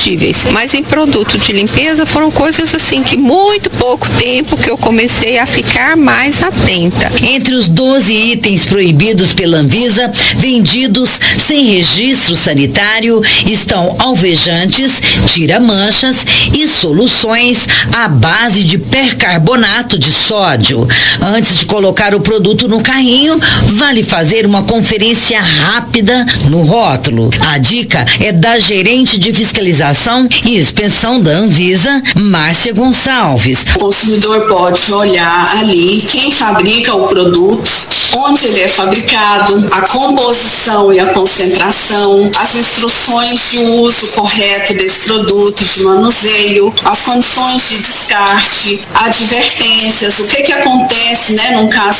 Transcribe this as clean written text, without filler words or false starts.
comestíveis. Mas em produto de limpeza foram coisas assim que muito pouco tempo que eu comecei a ficar mais atenta. Entre os 12 itens proibidos pela Anvisa, vendidos sem registro sanitário, estão alvejantes, tira-manchas e soluções à base de percarbonato de sódio. Antes de colocar o produto no carrinho, vale fazer uma conferência rápida no rótulo. A dica é da gerente de fiscalização e inspeção da Anvisa, Márcia Gonçalves. O consumidor pode olhar ali quem fabrica o produto, onde ele é fabricado, a composição e a concentração, as instruções de uso correto desse produto, de manuseio, as condições de descarte, advertências, o que acontece, num caso